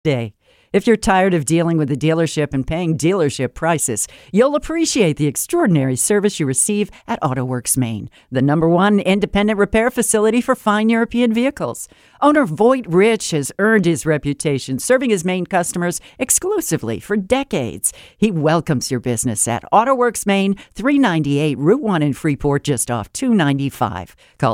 day. If you're tired of dealing with the dealership and paying dealership prices, you'll appreciate the extraordinary service you receive at AutoWorks Maine, the #1 independent repair facility for fine European vehicles. Owner Voight Rich has earned his reputation serving his Maine customers exclusively for decades. He welcomes your business at AutoWorks Maine, 398 Route 1 in Freeport, just off 295. Call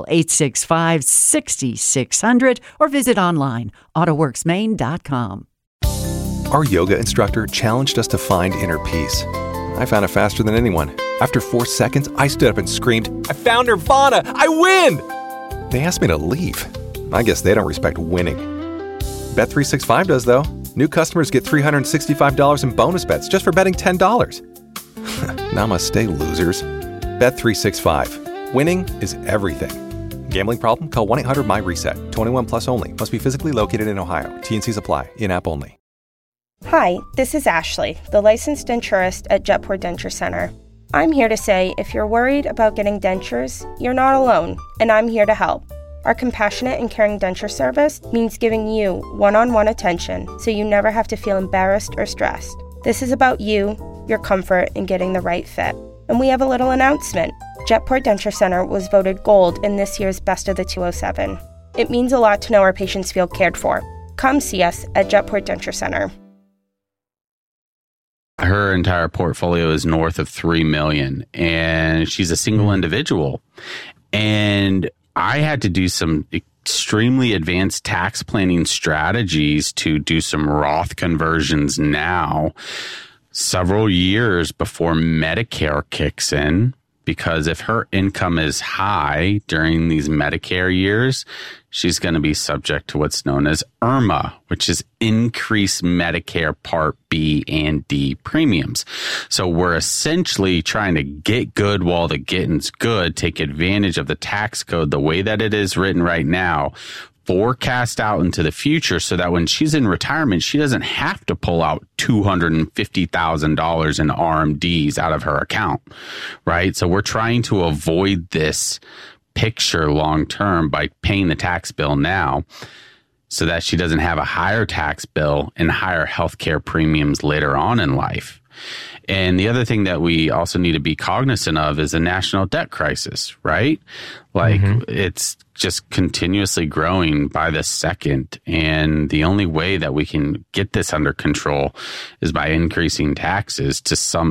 865-6600 or visit online, autoworksmaine.com. Our yoga instructor challenged us to find inner peace. I found it faster than anyone. After 4 seconds, I stood up and screamed, "I found Nirvana! I win!" They asked me to leave. I guess they don't respect winning. Bet365 does, though. New customers get $365 in bonus bets just for betting $10. Namaste, losers. Bet365. Winning is everything. Gambling problem? Call 1-800-MY-RESET. 21 plus only. Must be physically located in Ohio. T&Cs apply. In-app only. Hi, this is Ashley, the licensed denturist at Jetport Denture Center. I'm here to say if you're worried about getting dentures, you're not alone, and I'm here to help. Our compassionate and caring denture service means giving you one-on-one attention so you never have to feel embarrassed or stressed. This is about you, your comfort, and getting the right fit. And we have a little announcement. Jetport Denture Center was voted gold in this year's Best of the 207. It means a lot to know our patients feel cared for. Come see us at Jetport Denture Center. Her entire portfolio is north of $3 million, and she's a single individual. And I had to do some extremely advanced tax planning strategies to do some Roth conversions now, several years before Medicare kicks in. Because if her income is high during these Medicare years, she's going to be subject to what's known as IRMA, which is increased Medicare Part B and D premiums. So we're essentially trying to get good while the getting's good, take advantage of the tax code the way that it is written right now, forecast out into the future so that when she's in retirement, she doesn't have to pull out $250,000 in RMDs out of her account, right? So we're trying to avoid this picture long term by paying the tax bill now so that she doesn't have a higher tax bill and higher healthcare premiums later on in life. And the other thing that we also need to be cognizant of is a national debt crisis, right? Like it's just continuously growing by the second. And the only way that we can get this under control is by increasing taxes to some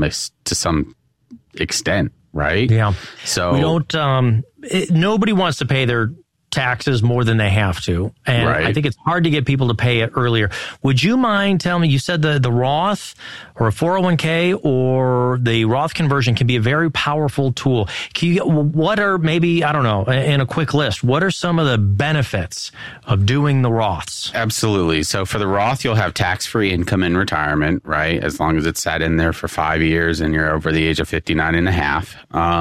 extent, right? Yeah. So we don't, nobody wants to pay their taxes more than they have to. And I think it's hard to get people to pay it earlier. Would you mind telling me, you said the Roth or a 401k or the Roth conversion can be a very powerful tool. What are maybe, I don't know, in a quick list, what are some of the benefits of doing the Roths? Absolutely. So for the Roth, you'll have tax-free income in retirement, right? As long as it's sat in there for 5 years and you're over the age of 59 and a half.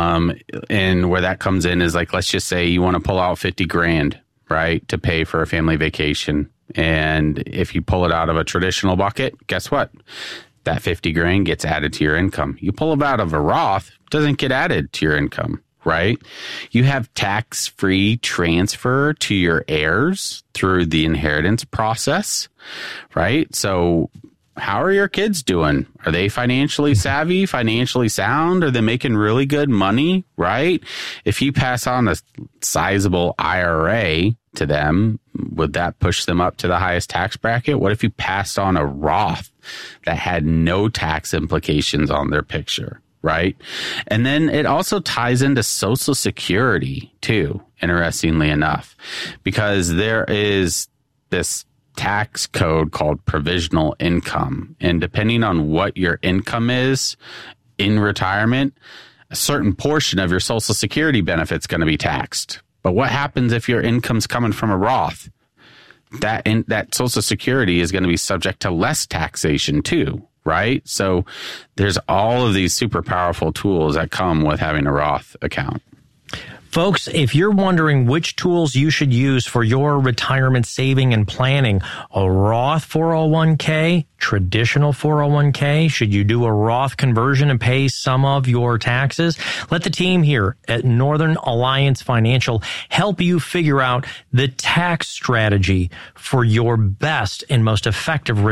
And where that comes in is like, let's just say you want to pull out 50 grand, right, to pay for a family vacation. And if you pull it out of a traditional bucket, guess what? That 50 grand gets added to your income. You pull it out of a Roth, it doesn't get added to your income, right? You have tax-free transfer to your heirs through the inheritance process, right? So how are your kids doing? Are they financially savvy, financially sound? Are they making really good money, right? If you pass on a sizable IRA to them, would that push them up to the highest tax bracket? What if you passed on a Roth that had no tax implications on their picture, right? And then it also ties into Social Security too, interestingly enough, because there is this tax code called provisional income. And depending on what your income is in retirement, a certain portion of your Social Security benefit's going to be taxed. But what happens if your income's coming from a Roth? That Social Security is going to be subject to less taxation too, right? So there's all of these super powerful tools that come with having a Roth account. Folks, if you're wondering which tools you should use for your retirement saving and planning, a Roth 401k, traditional 401k, should you do a Roth conversion and pay some of your taxes? Let the team here at Northern Alliance Financial help you figure out the tax strategy for your best and most effective